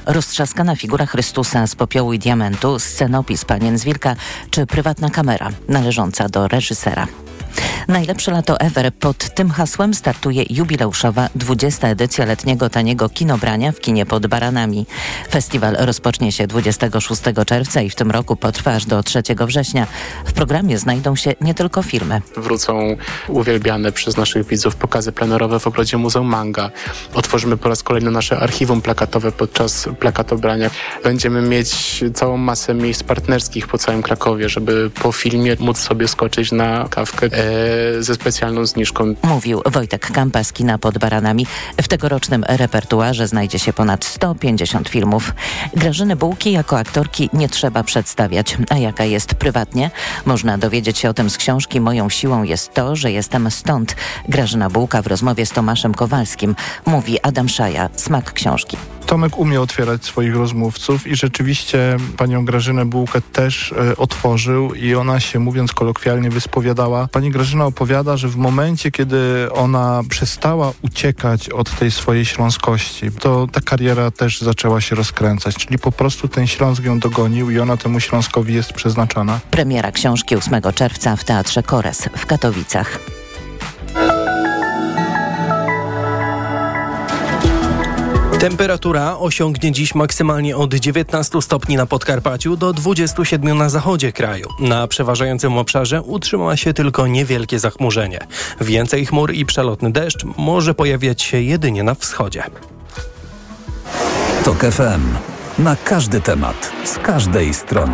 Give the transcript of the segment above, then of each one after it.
roztrzaskana figura Chrystusa z popiołu i diamentu, scenopis Panien z Wilka czy prywatna kamera należąca do reżysera. Najlepsze lato ever. Pod tym hasłem startuje jubileuszowa 20. edycja letniego taniego kinobrania w kinie pod Baranami. Festiwal rozpocznie się 26 czerwca i w tym roku potrwa aż do 3 września. W programie znajdą się nie tylko filmy. Wrócą uwielbiane przez naszych widzów pokazy plenerowe w ogrodzie Muzeum Manga. Otworzymy po raz kolejny nasze archiwum plakatowe podczas plakatobrania. Będziemy mieć całą masę miejsc partnerskich po całym Krakowie, żeby po filmie móc sobie skoczyć na kawkę ze specjalną zniżką. Mówił Wojtek Kampa z kina pod Baranami. W tegorocznym repertuarze znajdzie się ponad 150 filmów. Grażyny Bułki jako aktorki nie trzeba przedstawiać. A jaka jest prywatnie? Można dowiedzieć się o tym z książki Moją siłą jest to, że jestem stąd. Grażyna Bułka w rozmowie z Tomaszem Kowalskim. Mówi Adam Szaja, smak książki. Tomek umie otwierać swoich rozmówców i rzeczywiście panią Grażynę Bułkę też otworzył i ona się, mówiąc kolokwialnie, wyspowiadała. Pani Grażyna opowiada, że w momencie, kiedy ona przestała uciekać od tej swojej śląskości, to ta kariera też zaczęła się rozkręcać, czyli po prostu ten Śląsk ją dogonił i ona temu Śląskowi jest przeznaczona. Premiera książki 8 czerwca w Teatrze Kores w Katowicach. Temperatura osiągnie dziś maksymalnie od 19 stopni na Podkarpaciu do 27 na zachodzie kraju. Na przeważającym obszarze utrzyma się tylko niewielkie zachmurzenie. Więcej chmur i przelotny deszcz może pojawiać się jedynie na wschodzie. TOK FM. Na każdy temat, z każdej strony.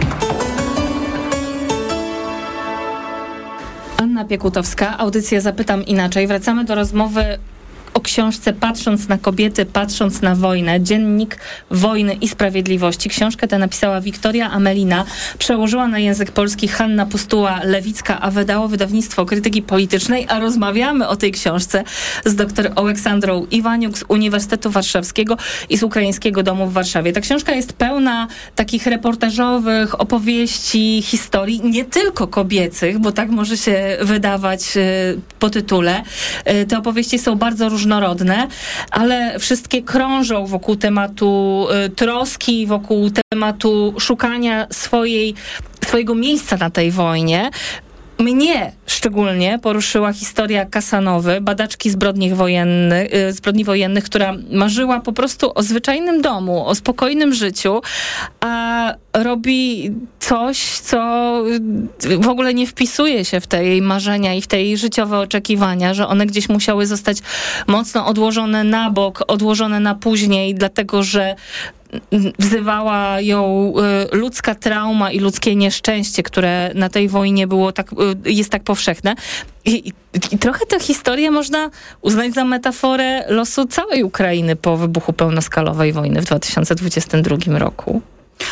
Anna Piekutowska, audycja Zapytam Inaczej. Wracamy do rozmowy o książce Patrząc na kobiety, patrząc na wojnę. Dziennik wojny i sprawiedliwości. Książkę tę napisała Wiktoria Amelina. Przełożyła na język polski Hanna Pustuła-Lewicka, a wydało wydawnictwo Krytyki Politycznej. A rozmawiamy o tej książce z dr Aleksandrą Iwaniuk z Uniwersytetu Warszawskiego i z Ukraińskiego Domu w Warszawie. Ta książka jest pełna takich reportażowych opowieści, historii, nie tylko kobiecych, bo tak może się wydawać po tytule. Te opowieści są bardzo różnorodne, ale wszystkie krążą wokół tematu troski, wokół tematu szukania swojego miejsca na tej wojnie. Mnie szczególnie poruszyła historia Kasanowy, badaczki zbrodni wojennych, która marzyła po prostu o zwyczajnym domu, o spokojnym życiu, a robi coś, co w ogóle nie wpisuje się w te jej marzenia i w te jej życiowe oczekiwania, że one gdzieś musiały zostać mocno odłożone na bok, odłożone na później, dlatego że wzywała ją ludzka trauma i ludzkie nieszczęście, które na tej wojnie jest tak powszechne. I trochę tę historię można uznać za metaforę losu całej Ukrainy po wybuchu pełnoskalowej wojny w 2022 roku.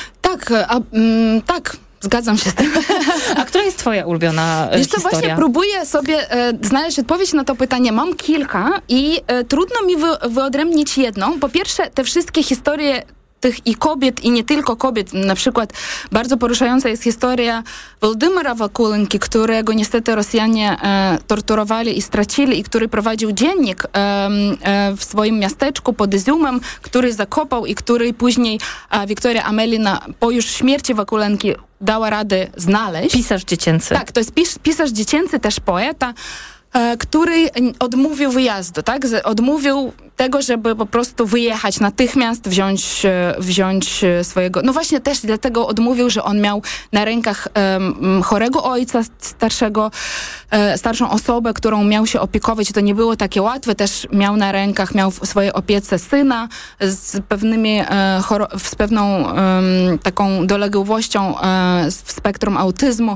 Tak. Zgadzam się z tym. A która jest twoja ulubiona historia? Wiesz co, właśnie próbuję sobie znaleźć odpowiedź na to pytanie. Mam kilka i trudno mi wyodrębnić jedną. Po pierwsze, te wszystkie historie tych i kobiet, i nie tylko kobiet. Na przykład bardzo poruszająca jest historia Wołodymyra Wakulenki, którego niestety Rosjanie torturowali i stracili i który prowadził dziennik w swoim miasteczku pod Iziumem, który zakopał i który później Wiktoria Amelina po już śmierci Wakulenki dała radę znaleźć. Pisarz dziecięcy. Tak, to jest pisarz dziecięcy, też poeta, który odmówił wyjazdu, tak? Odmówił tego, żeby po prostu wyjechać natychmiast, wziąć swojego... No właśnie też dlatego odmówił, że on miał na rękach chorego ojca starszą osobę, którą miał się opiekować. To nie było takie łatwe. Też miał na rękach, miał w swojej opiece syna z pewną taką dolegliwością w spektrum autyzmu.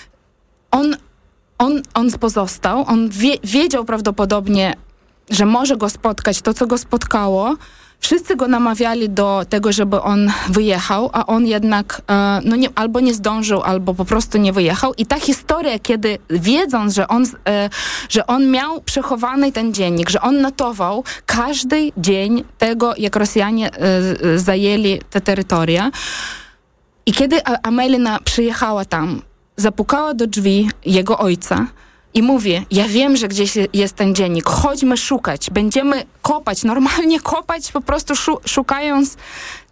On pozostał, on wiedział prawdopodobnie, że może go spotkać to, co go spotkało. Wszyscy go namawiali do tego, żeby on wyjechał, a on jednak albo nie zdążył, albo po prostu nie wyjechał. I ta historia, kiedy wiedząc, że on miał przechowany ten dziennik, że on notował każdy dzień tego, jak Rosjanie zajęli te terytoria. I kiedy Amelina przyjechała tam, zapukała do drzwi jego ojca i mówi, ja wiem, że gdzieś jest ten dziennik, chodźmy szukać, będziemy kopać, normalnie kopać, po prostu szukając